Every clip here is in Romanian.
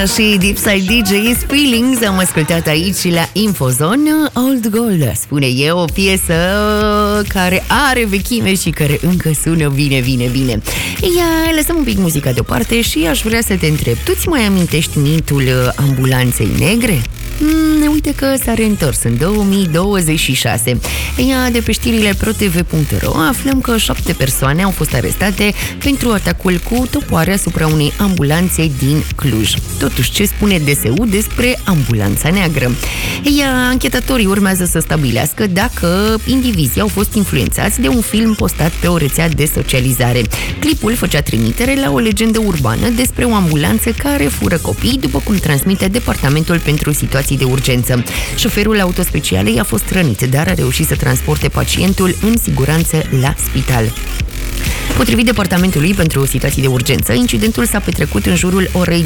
Și Deepside DJ's Feelings am ascultat aici la Infozone. Old Gold, spune eu, o piesă care are vechime și care încă sună bine. Ia, lăsăm un pic muzica deoparte și aș vrea să te întreb, tu ți mai amintești mitul ambulanței negre? Uite că s-a reîntors în 2026. Ia, de pe știrile protv.ro aflăm că 7 persoane au fost arestate pentru atacul cu topoare asupra unei ambulanțe din Cluj. Totuși, ce spune DSU despre ambulanța neagră? Ia, anchetatorii urmează să stabilească dacă indivizii au fost influențați de un film postat pe o rețea de socializare. Clipul făcea trimitere la o legendă urbană despre o ambulanță care fură copii, după cum transmite Departamentul pentru Situații de Urgență. Șoferul autospecialei a fost rănit, dar a reușit să transporte pacientul în siguranță la spital. Potrivit Departamentului pentru Situații de Urgență, incidentul s-a petrecut în jurul orei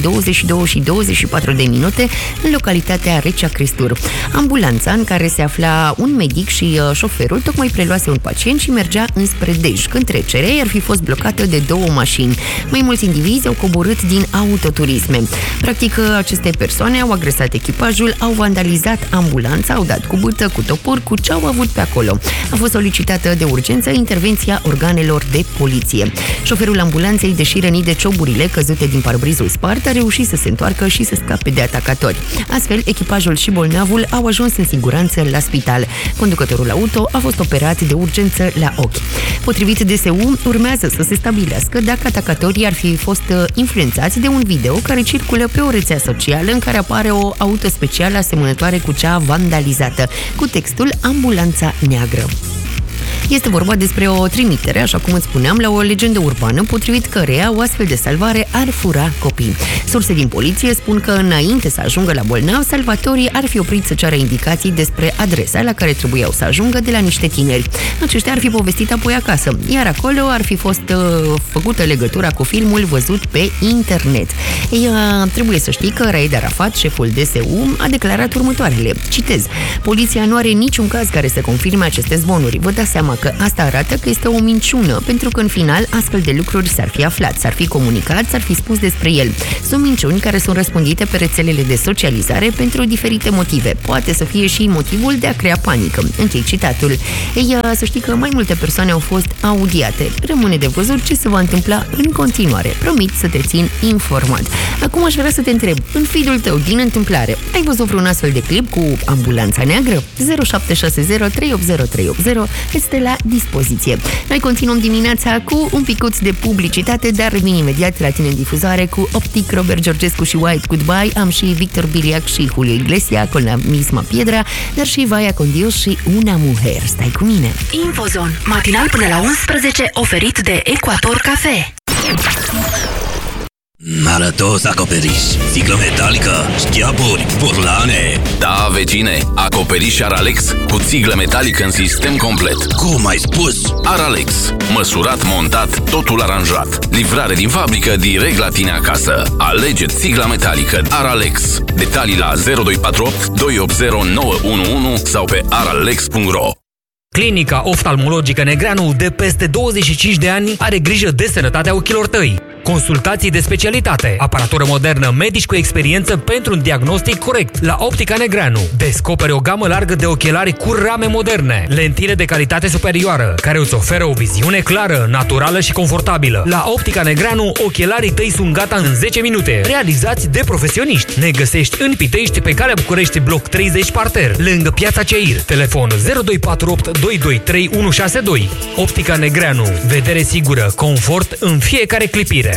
22:24 în localitatea Recea Crestur. Ambulanța, în care se afla un medic și șoferul, tocmai preluase un pacient și mergea înspre Dej, când trecerea ar fi fost blocată de 2 mașini. Mai mulți indivizi au coborât din autoturisme. Practic, aceste persoane au agresat echipajul, au vandalizat ambulanța, au dat cu bâtă, cu topor, cu ce au avut pe acolo. A fost solicitată de urgență intervenția organelor de poliție. Șoferul ambulanței, deși rănit de cioburile căzute din parbrizul spart, a reușit să se întoarcă și să scape de atacatori. Astfel, echipajul și bolnavul au ajuns în siguranță la spital. Conducătorul auto a fost operat de urgență la ochi. Potrivit DSU, urmează să se stabilească dacă atacatorii ar fi fost influențați de un video care circulă pe o rețea socială în care apare o auto specială asemănătoare cu cea vandalizată, cu textul Ambulanța Neagră. Este vorba despre o trimitere, așa cum îți spuneam, la o legendă urbană, potrivit căreia o astfel de salvare ar fura copii. Surse din poliție spun că înainte să ajungă la bolnav, salvatorii ar fi oprit să ceară indicații despre adresa la care trebuiau să ajungă de la niște tineri. Aceștia ar fi povestit apoi acasă, iar acolo ar fi fost făcută legătura cu filmul văzut pe internet. Trebuie să știi că Raed Arafat, șeful DSU, a declarat următoarele. Citez: poliția nu are niciun caz care să confirme aceste zvonuri. Vă dați seama că asta arată că este o minciună, pentru că în final astfel de lucruri s-ar fi aflat, s-ar fi comunicat, s-ar fi spus despre el. Sunt minciuni care sunt răspândite pe rețelele de socializare pentru diferite motive. Poate să fie și motivul de a crea panică. Închei citatul. Să știi că mai multe persoane au fost audiate. Rămâne de văzut ce se va întâmpla în continuare. Promit să te țin informat. Acum aș vrea să te întreb, în feed-ul tău din întâmplare, ai văzut vreun astfel de clip cu ambulanța neagră? 0760 380 380 este la dispoziție. Noi continuăm dimineața cu un picuț de publicitate, dar revin imediat la tine în difuzare cu Optic, Robert Georgescu și White Goodbye. Am și Victor Biliac și Julio Iglesias cu La Misma Piedra, dar și Vaya con Dios și Una Mujer. Stai cu mine! Infozone, matinal până la 11, oferit de Ecuator Cafe. Arătos acoperiș, sticlă metalică, șchiaburi, burlane. Da, vecine, acoperiș Aralex cu țiglă metalică în sistem complet. Cum ai spus? Aralex, măsurat, montat, totul aranjat. Livrare din fabrică direct la tine acasă. Alege țigla metalică Aralex. Detalii la 0248 280 911 sau pe aralex.ro. Clinica Oftalmologică Negreanu de peste 25 de ani are grijă de sănătatea ochilor tăi. Consultații de specialitate, aparatură modernă, medici cu experiență pentru un diagnostic corect. La Optica Negreanu descoperi o gamă largă de ochelari cu rame moderne, lentile de calitate superioară, care îți oferă o viziune clară, naturală și confortabilă. La Optica Negreanu, ochelarii tăi sunt gata în 10 minute, realizați de profesioniști. Ne găsești în Pitești, pe calea București, bloc 30 parter, lângă Piața Ceir. Telefon 0248 223 162. Optica Negreanu. Vedere sigură, confort în fiecare clipire.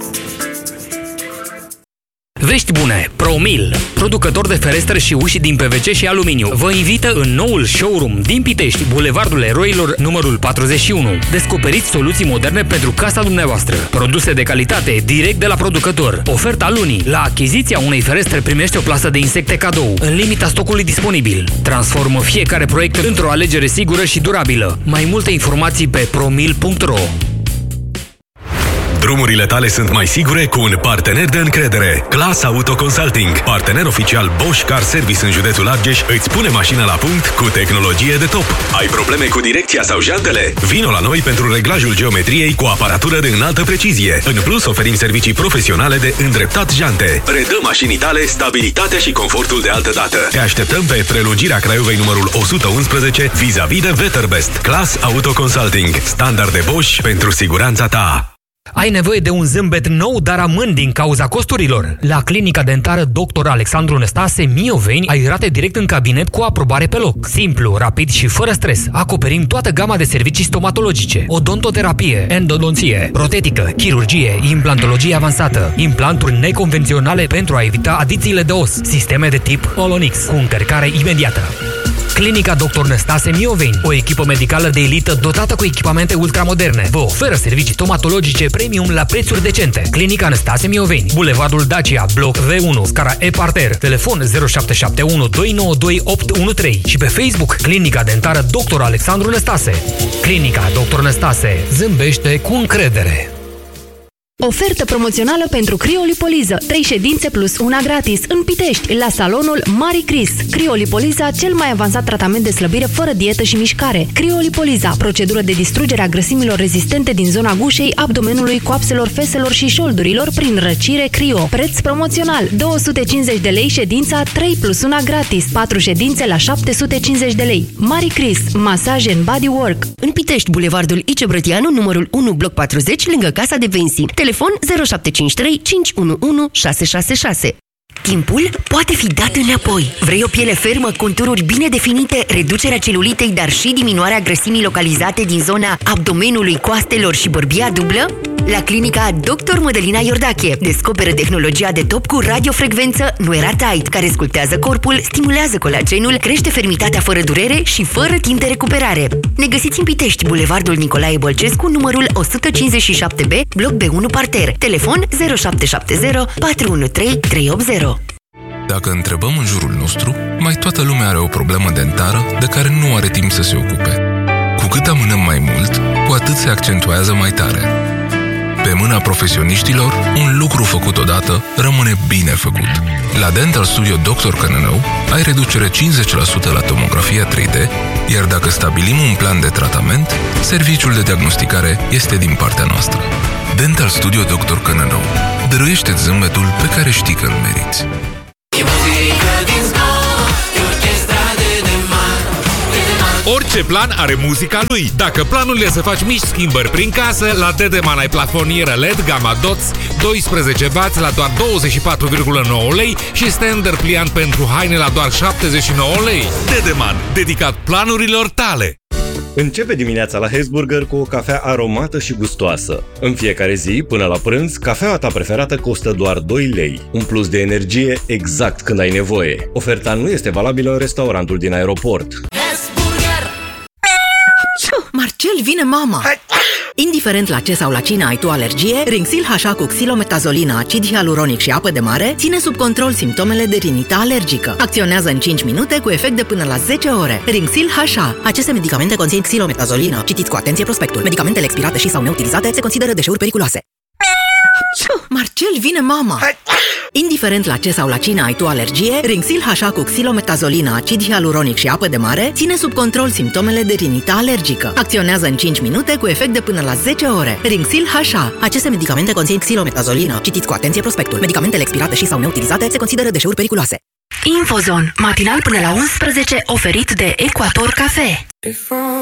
Vești bune! Promil, producător de ferestre și uși din PVC și aluminiu, vă invită în noul showroom din Pitești, Bulevardul Eroilor, numărul 41. Descoperiți soluții moderne pentru casa dumneavoastră. Produse de calitate, direct de la producător. Oferta lunii. La achiziția unei ferestre primești o plasă de insecte cadou, în limita stocului disponibil. Transformă fiecare proiect într-o alegere sigură și durabilă. Mai multe informații pe promil.ro. Drumurile tale sunt mai sigure cu un partener de încredere. Class Auto Consulting, partener oficial Bosch Car Service în județul Argeș, îți pune mașina la punct cu tehnologie de top. Ai probleme cu direcția sau jantele? Vino la noi pentru reglajul geometriei cu aparatură de înaltă precizie. În plus, oferim servicii profesionale de îndreptat jante. Redă mașinii tale stabilitatea și confortul de altă dată. Te așteptăm pe prelungirea Craiovei numărul 111 vis-a-vis de Veterbest. Class Auto Consulting. Standarde Bosch pentru siguranța ta. Ai nevoie de un zâmbet nou, dar amând din cauza costurilor? La clinica dentară Dr. Alexandru Năstase Mioveni ai rate direct în cabinet cu aprobare pe loc. Simplu, rapid și fără stres. Acoperim toată gama de servicii stomatologice, odontoterapie, endodonție, protetică, chirurgie, implantologie avansată, implanturi neconvenționale pentru a evita adițiile de os, sisteme de tip Olonix cu încărcare imediată. Clinica Dr. Năstase Mioveni, o echipă medicală de elită dotată cu echipamente ultramoderne. Vă oferă servicii stomatologice premium la prețuri decente. Clinica Năstase Mioveni, Bulevardul Dacia, bloc V1, scara E parter, telefon 0771 292 813 și pe Facebook Clinica Dentară Dr. Alexandru Năstase. Clinica Dr. Năstase zâmbește cu încredere. Ofertă promoțională pentru criolipoliză. 3 ședințe plus una gratis în Pitești, la salonul Mari Cris. Criolipoliza, cel mai avansat tratament de slăbire fără dietă și mișcare. Criolipoliza, procedură de distrugere a grăsimilor rezistente din zona gușei, abdomenului, coapselor, feselor și șoldurilor prin răcire crio. Preț promoțional, 250 de lei ședința, 3 plus una gratis. 4 ședințe la 750 de lei. Mari Cris, masaje and body work. În Pitești, Bulevardul Ice Brătianu, numărul 1, bloc 40, lângă Casa de Vensi. Telefon 0753 511 666. Timpul poate fi dat înapoi. Vrei o piele fermă, contururi bine definite, reducerea celulitei, dar și diminuarea grăsimii localizate din zona abdomenului, coastelor și bărbia dublă? La clinica Dr. Mădălina Iordache descoperă tehnologia de top cu radiofrecvență Nuera Tight, care sculptează corpul, stimulează colagenul, crește fermitatea fără durere și fără timp de recuperare. Ne găsiți în Pitești, Bulevardul Nicolae Bălcescu, numărul 157B, bloc B1 parter. Telefon 0770 413 380. Dacă întrebăm în jurul nostru, mai toată lumea are o problemă dentară de care nu are timp să se ocupe. Cu cât amânăm mai mult, cu atât se accentuează mai tare. Pe mâna profesioniștilor, un lucru făcut odată rămâne bine făcut. La Dental Studio Dr. Cănănău ai reducere 50% la tomografia 3D, iar dacă stabilim un plan de tratament, serviciul de diagnosticare este din partea noastră. Dental Studio Dr. Cănănău. Dăruiește-ți zâmbetul pe care știi că îl meriți. Orice plan are muzica lui. Dacă planul e să faci mici schimbări prin casă, la Dedeman ai plafonieră LED Gamma Dots 12W la doar 24,9 lei și stander pliant pentru haine la doar 79 lei. Dedeman, dedicat planurilor tale. Începe dimineața la Hesburger cu o cafea aromată și gustoasă. În fiecare zi, până la prânz, cafeaua ta preferată costă doar 2 lei. Un plus de energie exact când ai nevoie. Oferta nu este valabilă în restaurantul din aeroport. Marcel, vine mama! Indiferent la ce sau la cine ai tu alergie, Rinxil HA cu xilometazolină, acid hialuronic și apă de mare ține sub control simptomele de rinită alergică. Acționează în 5 minute cu efect de până la 10 ore. Rinxil HA. Aceste medicamente conțin xilometazolină. Citiți cu atenție prospectul. Medicamentele expirate și sau neutilizate se consideră deșeuri periculoase. Marcel, vine mama! Indiferent la ce sau la cine ai tu alergie, Rinxil HA cu xilometazolină, acid hialuronic și apă de mare ține sub control simptomele de rinită alergică. Acționează în 5 minute cu efect de până la 10 ore. Rinxil HA. Aceste medicamente conțin xilometazolină. Citiți cu atenție prospectul. Medicamentele expirate și sau neutilizate se consideră deșeuri periculoase. Infozone, matinal până la 11, oferit de Ecuator Cafe.